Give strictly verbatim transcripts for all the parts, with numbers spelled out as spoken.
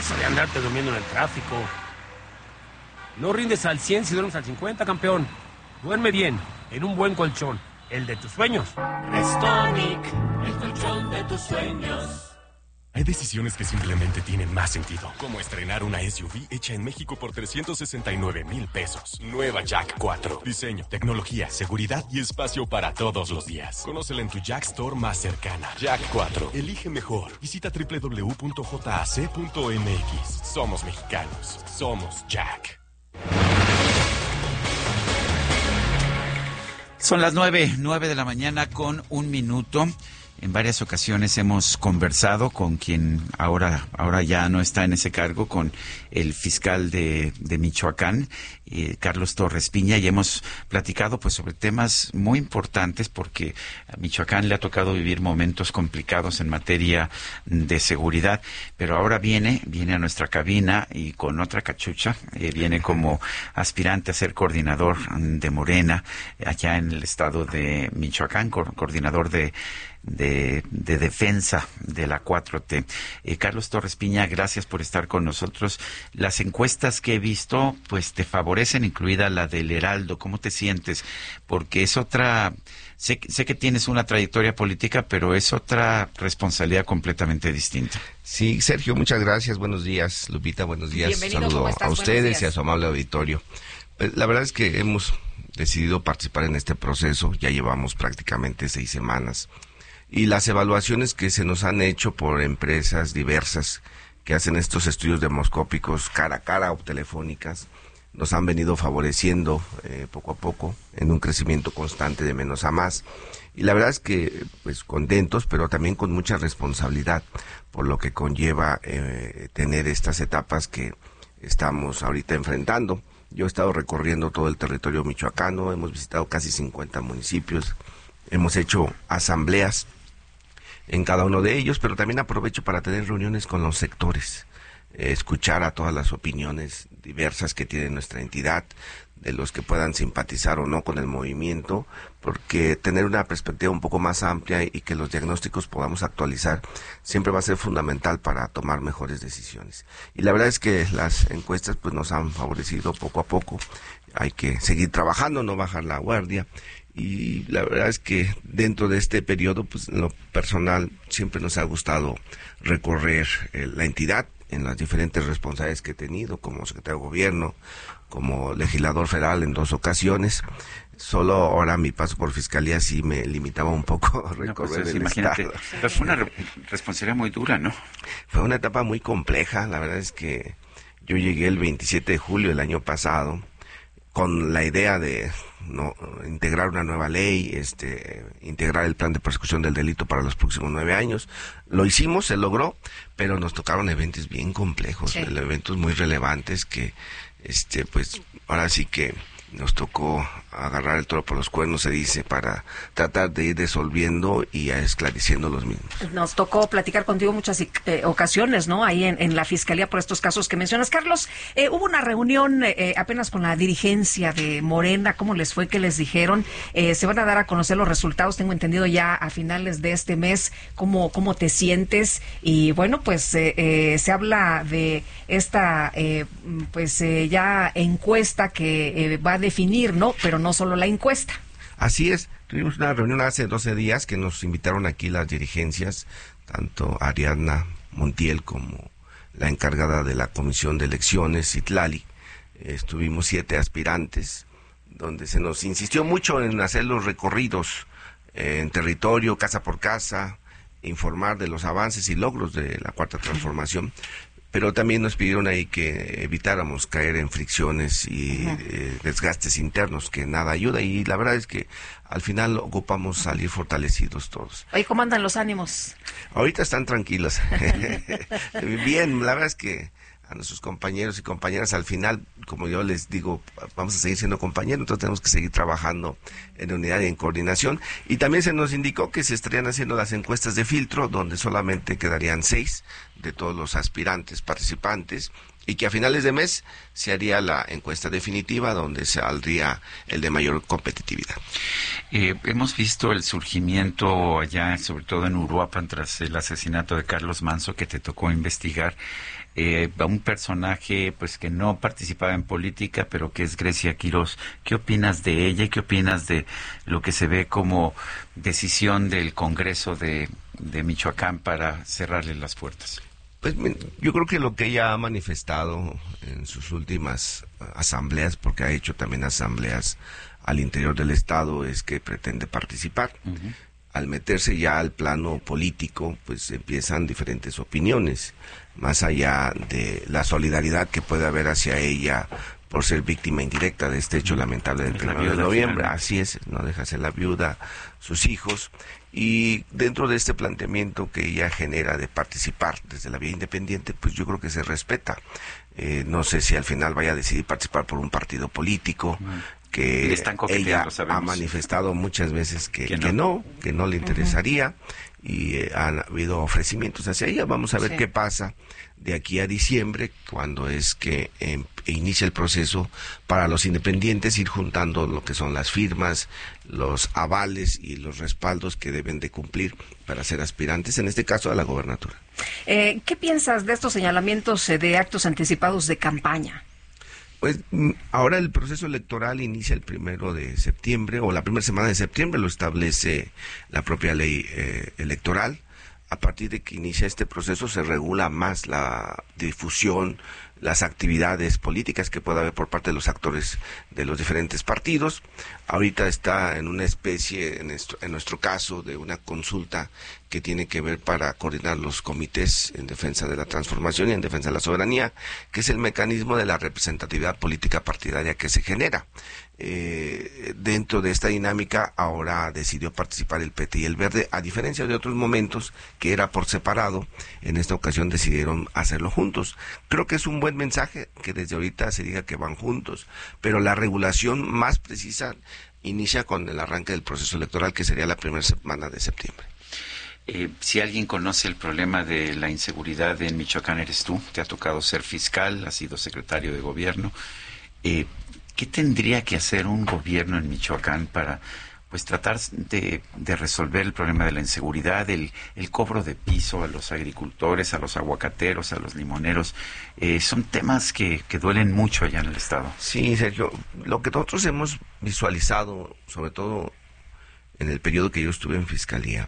Eso de andarte durmiendo en el tráfico. No rindes al cien si duermes al cincuenta, campeón. Duerme bien, en un buen colchón, el de tus sueños. Restonic, el colchón de tus sueños. Hay decisiones que simplemente tienen más sentido, como estrenar una S U V hecha en México por trescientos sesenta y nueve mil pesos. Nueva Jack cuatro. Diseño, tecnología, seguridad y espacio para todos los días. Conócela en tu Jack Store más cercana. Jack cuatro. Elige mejor. Visita doble u doble u doble u punto j a c punto m x. Somos mexicanos. Somos Jack. Son las nueve, nueve de la mañana con un minuto. En varias ocasiones hemos conversado con quien ahora, ahora ya no está en ese cargo, con el fiscal de, de Michoacán, eh, Carlos Torres Piña, y hemos platicado pues sobre temas muy importantes porque a Michoacán le ha tocado vivir momentos complicados en materia de seguridad, pero ahora viene, viene a nuestra cabina y con otra cachucha, eh, viene como aspirante a ser coordinador de Morena allá en el estado de Michoacán, co- coordinador de De, de defensa de la cuatro T. Eh, Carlos Torres Piña, gracias por estar con nosotros. Las encuestas que he visto, pues te favorecen, incluida la del Heraldo. ¿Cómo te sientes? Porque es otra, sé, sé que tienes una trayectoria política, pero es otra responsabilidad completamente distinta. Sí, Sergio, muchas gracias. Buenos días, Lupita, buenos días. Bienvenido, saludo ¿cómo estás? a ustedes Buenos días. y a su amable auditorio. Pues, la verdad es que hemos decidido participar en este proceso. Ya llevamos prácticamente seis semanas. Y las evaluaciones que se nos han hecho por empresas diversas que hacen estos estudios demoscópicos cara a cara o telefónicas nos han venido favoreciendo eh, poco a poco en un crecimiento constante de menos a más. Y la verdad es que pues contentos, pero también con mucha responsabilidad por lo que conlleva eh, tener estas etapas que estamos ahorita enfrentando. Yo he estado recorriendo todo el territorio michoacano, hemos visitado casi cincuenta municipios, hemos hecho asambleas en cada uno de ellos, pero también aprovecho para tener reuniones con los sectores, eh, escuchar a todas las opiniones diversas que tiene nuestra entidad, de los que puedan simpatizar o no con el movimiento, porque tener una perspectiva un poco más amplia y que los diagnósticos podamos actualizar siempre va a ser fundamental para tomar mejores decisiones. Y la verdad es que las encuestas pues nos han favorecido poco a poco. Hay que seguir trabajando, no bajar la guardia. Y la verdad es que dentro de este periodo, pues en lo personal, siempre nos ha gustado recorrer eh, la entidad en las diferentes responsabilidades que he tenido, como secretario de gobierno, como legislador federal en dos ocasiones. Solo ahora mi paso por fiscalía sí me limitaba un poco a recorrer No, pues, el imagínate, estado. pero fue una re- responsabilidad muy dura, ¿no? Fue una etapa muy compleja. La verdad es que yo llegué el veintisiete de julio del año pasado con la idea de no integrar una nueva ley, este, integrar el plan de persecución del delito para los próximos nueve años. Lo hicimos, se logró, pero nos tocaron eventos bien complejos, Sí. eventos muy relevantes que, este, pues, ahora sí que nos tocó agarrar el toro por los cuernos, se dice, para tratar de ir resolviendo y esclareciendo los mismos. Nos tocó platicar contigo muchas eh, ocasiones, ¿no? Ahí en, en la Fiscalía por estos casos que mencionas. Carlos, eh, hubo una reunión eh, apenas con la dirigencia de Morena. ¿Cómo les fue? ¿Qué les dijeron? Eh, se van a dar a conocer los resultados, tengo entendido, ya a finales de este mes. ¿Cómo, cómo te sientes? Y bueno, pues eh, eh, se habla de esta, eh, pues eh, ya encuesta que eh, va a definir, ¿no? Pero no solo la encuesta. Así es, tuvimos una reunión hace doce días que nos invitaron aquí las dirigencias, tanto Ariadna Montiel como la encargada de la Comisión de Elecciones, Citlali. Estuvimos siete aspirantes, donde se nos insistió mucho en hacer los recorridos eh, en territorio, casa por casa, informar de los avances y logros de la Cuarta Transformación. Pero también nos pidieron ahí que evitáramos caer en fricciones y eh, desgastes internos, que nada ayuda. Y la verdad es que al final ocupamos salir fortalecidos todos. Oye, ¿cómo andan los ánimos? Ahorita están tranquilos. Bien, la verdad es que a nuestros compañeros y compañeras al final, como yo les digo, vamos a seguir siendo compañeros, entonces tenemos que seguir trabajando en unidad y en coordinación. Y también se nos indicó que se estarían haciendo las encuestas de filtro, donde solamente quedarían seis de todos los aspirantes participantes, y que a finales de mes se haría la encuesta definitiva donde saldría el de mayor competitividad. Eh, hemos visto el surgimiento allá, sobre todo en Uruapan, tras el asesinato de Carlos Manzo, que te tocó investigar, eh, a un personaje pues que no participaba en política, pero que es Grecia Quirós. ¿Qué opinas de ella y qué opinas de lo que se ve como decisión del Congreso de, de Michoacán para cerrarle las puertas? Pues yo creo que lo que ella ha manifestado en sus últimas asambleas, porque ha hecho también asambleas al interior del Estado, es que pretende participar. Uh-huh. Al meterse ya al plano político, pues empiezan diferentes opiniones, más allá de la solidaridad que puede haber hacia ella por ser víctima indirecta de este hecho lamentable del primero de noviembre. Así es, no deja ser la viuda, sus hijos, y dentro de este planteamiento que ella genera de participar desde la vía independiente, pues yo creo que se respeta. Eh, no sé si al final vaya a decidir participar por un partido político, que ella ha manifestado muchas veces que, que, no. que no, que no le interesaría, uh-huh. y eh, han habido ofrecimientos hacia ella. Vamos a ver sí. qué pasa de aquí a diciembre, cuando es que eh, inicia el proceso para los independientes, ir juntando lo que son las firmas, los avales y los respaldos que deben de cumplir para ser aspirantes, en este caso a la gobernatura. Eh, ¿Qué piensas de estos señalamientos eh, de actos anticipados de campaña? Pues ahora el proceso electoral inicia el primero de septiembre, o la primera semana de septiembre, lo establece la propia ley eh, electoral. A partir de que inicia este proceso se regula más la difusión, las actividades políticas que pueda haber por parte de los actores de los diferentes partidos. Ahorita está en una especie, en nuestro, en nuestro caso, de una consulta que tiene que ver para coordinar los comités en defensa de la transformación y en defensa de la soberanía, que es el mecanismo de la representatividad política partidaria que se genera. Eh, dentro de esta dinámica ahora decidió participar el P T y el Verde, a diferencia de otros momentos que era por separado. En esta ocasión decidieron hacerlo juntos. Creo que es un buen mensaje que desde ahorita se diga que van juntos, pero la regulación más precisa inicia con el arranque del proceso electoral, que sería la primera semana de septiembre. Eh, si alguien conoce el problema de la inseguridad en Michoacán, eres tú. Te ha tocado ser fiscal, has sido secretario de gobierno. Eh, ¿Qué tendría que hacer un gobierno en Michoacán para pues tratar de, de resolver el problema de la inseguridad, el, el cobro de piso a los agricultores, a los aguacateros, a los limoneros? Eh, son temas que, que duelen mucho allá en el Estado. Sí, Sergio, lo que nosotros hemos visualizado, sobre todo en el periodo que yo estuve en Fiscalía,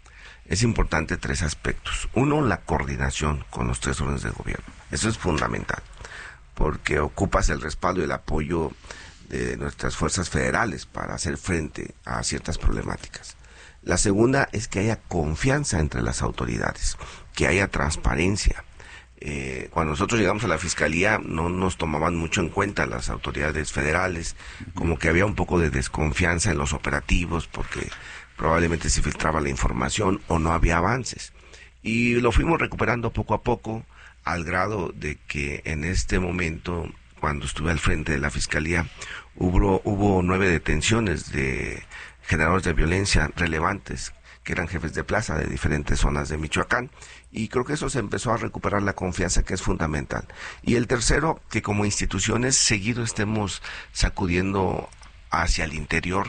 es importante tres aspectos. Uno, la coordinación con los tres órdenes de gobierno. Eso es fundamental, porque ocupas el respaldo y el apoyo de nuestras fuerzas federales para hacer frente a ciertas problemáticas. La segunda es que haya confianza entre las autoridades, que haya transparencia. Eh, cuando nosotros llegamos a la Fiscalía no nos tomaban mucho en cuenta las autoridades federales, como que había un poco de desconfianza en los operativos porque probablemente se filtraba la información o no había avances. Y lo fuimos recuperando poco a poco, al grado de que en este momento, cuando estuve al frente de la Fiscalía, hubo, hubo nueve detenciones de generadores de violencia relevantes, que eran jefes de plaza de diferentes zonas de Michoacán, y creo que eso se empezó a recuperar la confianza, que es fundamental. Y el tercero, que como instituciones seguido estemos sacudiendo hacia el interior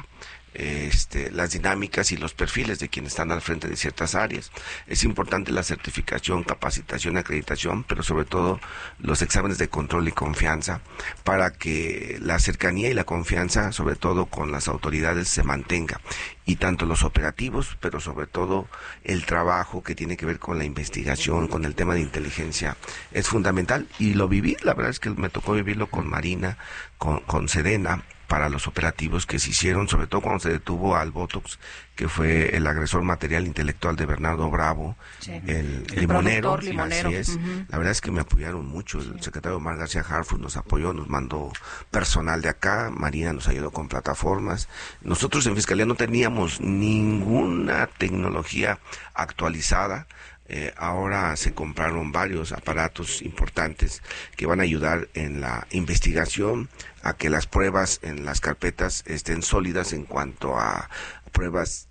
Este, las dinámicas y los perfiles de quienes están al frente de ciertas áreas. Es importante la certificación, capacitación, acreditación, pero sobre todo los exámenes de control y confianza, para que la cercanía y la confianza, sobre todo con las autoridades, se mantenga. Y tanto los operativos, pero sobre todo el trabajo que tiene que ver con la investigación, con el tema de inteligencia, es fundamental. Y lo viví, la verdad es que me tocó vivirlo con Marina, con, con Sedena, para los operativos que se hicieron, sobre todo cuando se detuvo al Botox, que fue el agresor material intelectual de Bernardo Bravo, sí. el, el limonero, limonero. Así es. Uh-huh. La verdad es que me apoyaron mucho, el secretario Omar García Harfuch nos apoyó, nos mandó personal de acá, Marina nos ayudó con plataformas. Nosotros en Fiscalía no teníamos ninguna tecnología actualizada. Eh, ahora se compraron varios aparatos importantes que van a ayudar en la investigación, a que las pruebas en las carpetas estén sólidas en cuanto a pruebas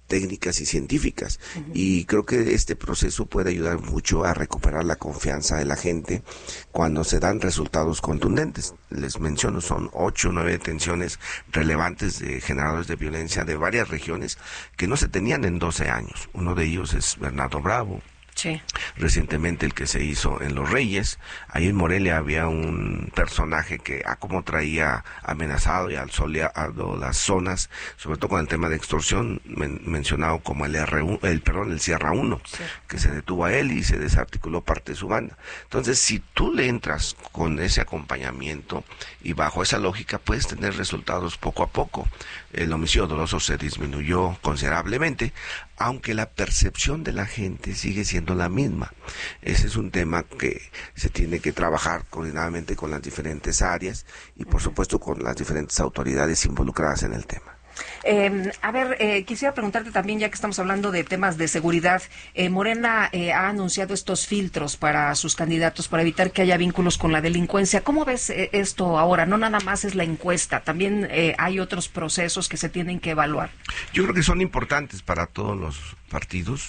técnicas y científicas. Uh-huh. Y creo que este proceso puede ayudar mucho a recuperar la confianza de la gente cuando se dan resultados contundentes. Les menciono, son ocho o nueve detenciones relevantes de generadores de violencia de varias regiones que no se tenían en doce años. Uno de ellos es Bernardo Bravo. Sí. Recientemente el que se hizo en Los Reyes. Ahí en Morelia había un personaje que a como traía amenazado y asoleado las zonas, sobre todo con el tema de extorsión, men- mencionado como el R uno, el perdón, el Sierra uno, sí. que se detuvo a él y se desarticuló parte de su banda. Entonces, si tú le entras con ese acompañamiento y bajo esa lógica, puedes tener resultados poco a poco. El homicidio doloso se disminuyó considerablemente, aunque la percepción de la gente sigue siendo la misma. Ese es un tema que se tiene que trabajar coordinadamente con las diferentes áreas y por supuesto con las diferentes autoridades involucradas en el tema. Eh, a ver, eh, quisiera preguntarte también, ya que estamos hablando de temas de seguridad, eh, Morena eh, ha anunciado estos filtros para sus candidatos para evitar que haya vínculos con la delincuencia. ¿Cómo ves eh, esto ahora? No nada más es la encuesta, también eh, hay otros procesos que se tienen que evaluar. Yo creo que son importantes para todos los partidos.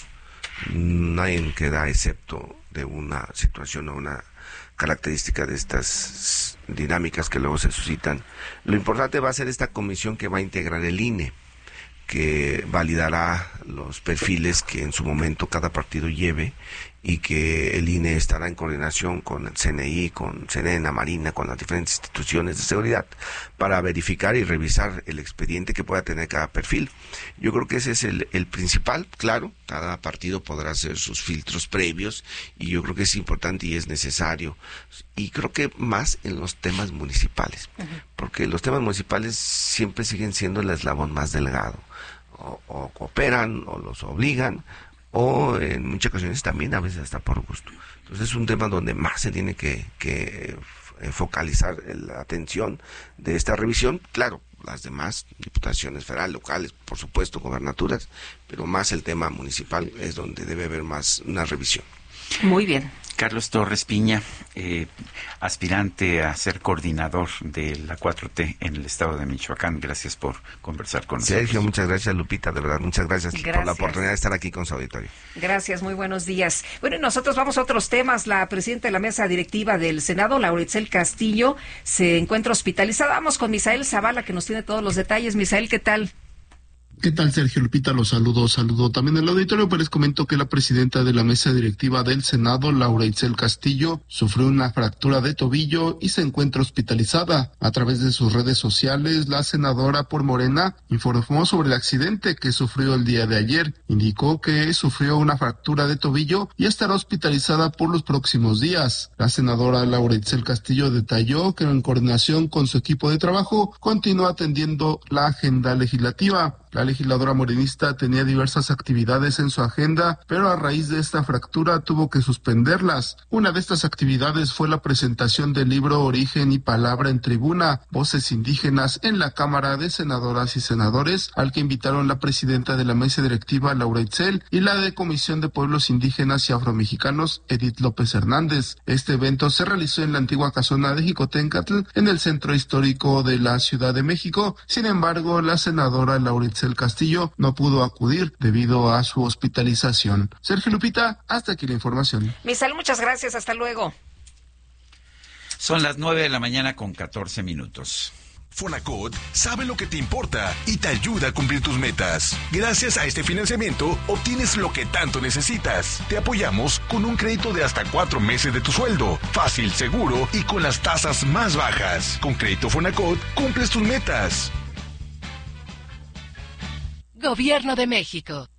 Nadie queda excepto de una situación o una característica de estas dinámicas que luego se suscitan. Lo importante va a ser esta comisión que va a integrar el I N E, que validará los perfiles que en su momento cada partido lleve y que el I N E estará en coordinación con el C N I, con Sedena, Marina, con las diferentes instituciones de seguridad para verificar y revisar el expediente que pueda tener cada perfil. Yo creo que ese es el, el principal. Claro, cada partido podrá hacer sus filtros previos y yo creo que es importante y es necesario. Y creo que más en los temas municipales, uh-huh. porque los temas municipales siempre siguen siendo el eslabón más delgado. O, o cooperan o los obligan, o en muchas ocasiones también a veces hasta por gusto. Entonces es un tema donde más se tiene que, que focalizar la atención de esta revisión. Claro, las demás diputaciones federales, locales, por supuesto, gobernaturas, pero más el tema municipal es donde debe haber más una revisión. Muy bien. Carlos Torres Piña, eh, aspirante a ser coordinador de la cuatro T en el estado de Michoacán. Gracias por conversar con nosotros. Sergio, muchas gracias, Lupita, de verdad, muchas gracias, gracias por la oportunidad de estar aquí con su auditorio. Gracias, muy buenos días. Bueno, y nosotros vamos a otros temas. La presidenta de la mesa directiva del Senado, Laura Itzel Castillo, se encuentra hospitalizada. Vamos con Misael Zavala, que nos tiene todos los detalles. Misael, ¿qué tal? ¿Qué tal, Sergio Lupita? Los saludo, saludo también al auditorio, pero les comento que la presidenta de la mesa directiva del Senado, Laura Itzel Castillo, sufrió una fractura de tobillo y se encuentra hospitalizada. A través de sus redes sociales, la senadora por Morena informó sobre el accidente que sufrió el día de ayer. Indicó que sufrió una fractura de tobillo y estará hospitalizada por los próximos días. La senadora Laura Itzel Castillo detalló que en coordinación con su equipo de trabajo continúa atendiendo la agenda legislativa. La legisladora morenista tenía diversas actividades en su agenda, pero a raíz de esta fractura tuvo que suspenderlas. Una de estas actividades fue la presentación del libro Origen y Palabra en Tribuna, Voces Indígenas en la Cámara de Senadoras y Senadores, al que invitaron la presidenta de la mesa directiva, Laura Itzel, y la de Comisión de Pueblos Indígenas y Afromexicanos, Edith López Hernández. Este evento se realizó en la antigua casona de Jicotencatl, en el centro histórico de la Ciudad de México. Sin embargo, la senadora Laura Itzel Castillo no pudo acudir debido a su hospitalización. Sergio Lupita, hasta aquí la información. Misael, muchas gracias, hasta luego. Son las nueve de la mañana con catorce minutos. Fonacot sabe lo que te importa y te ayuda a cumplir tus metas. Gracias a este financiamiento, obtienes lo que tanto necesitas. Te apoyamos con un crédito de hasta cuatro meses de tu sueldo. Fácil, seguro y con las tasas más bajas. Con Crédito Fonacot, cumples tus metas. Gobierno de México.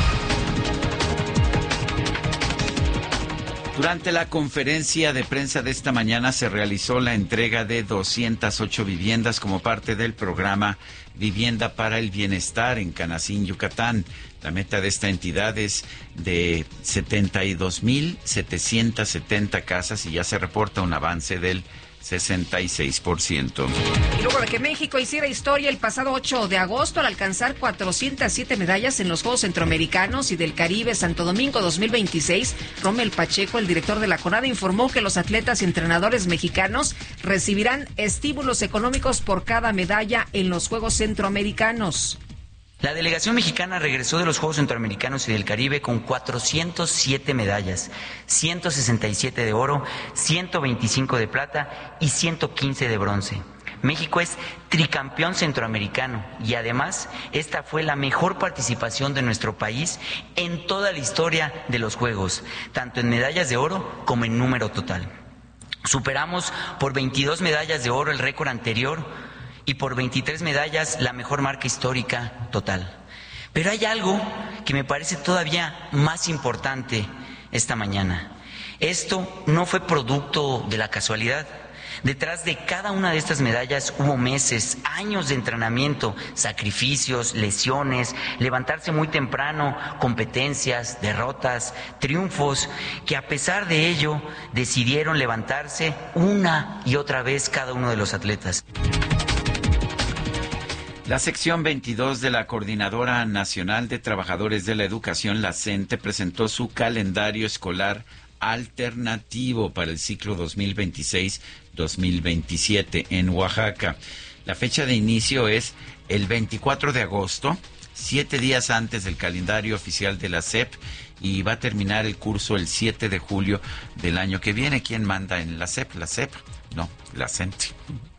Durante la conferencia de prensa de esta mañana se realizó la entrega de doscientas ocho viviendas como parte del programa Vivienda para el Bienestar en Canacín, Yucatán. La meta de esta entidad es de setenta y dos mil setecientas setenta casas y ya se reporta un avance del sesenta y seis por ciento. Y luego de que México hiciera historia el pasado ocho de agosto al alcanzar cuatrocientas siete medallas en los Juegos Centroamericanos y del Caribe Santo Domingo dos mil veintiséis, Rommel Pacheco, el director de la CONADE, informó que los atletas y entrenadores mexicanos recibirán estímulos económicos por cada medalla en los Juegos Centroamericanos. La delegación mexicana regresó de los Juegos Centroamericanos y del Caribe con cuatrocientas siete medallas, ciento sesenta y siete de oro, ciento veinticinco de plata y ciento quince de bronce. México es tricampeón centroamericano y además esta fue la mejor participación de nuestro país en toda la historia de los Juegos, tanto en medallas de oro como en número total. Superamos por veintidós medallas de oro el récord anterior y por veintitrés medallas la mejor marca histórica total. Pero hay algo que me parece todavía más importante esta mañana. Esto no fue producto de la casualidad. Detrás de cada una de estas medallas hubo meses, años de entrenamiento, sacrificios, lesiones, levantarse muy temprano, competencias, derrotas, triunfos, que a pesar de ello decidieron levantarse una y otra vez cada uno de los atletas. La sección veintidós de la Coordinadora Nacional de Trabajadores de la Educación, la CENTE, presentó su calendario escolar alternativo para el ciclo dos mil veintiséis dos mil veintisiete en Oaxaca. La fecha de inicio es el veinticuatro de agosto, siete días antes del calendario oficial de la S E P, y va a terminar el curso el siete de julio del año que viene. ¿Quién manda en la S E P? ¿La S E P? No, la CENTE.